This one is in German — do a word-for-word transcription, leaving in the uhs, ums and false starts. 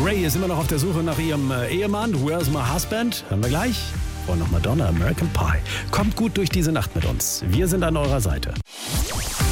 Ray ist immer noch auf der Suche nach ihrem äh, Ehemann. Where's my husband? Hören wir gleich. Und noch Madonna, American Pie. Kommt gut durch diese Nacht mit uns. Wir sind an eurer Seite.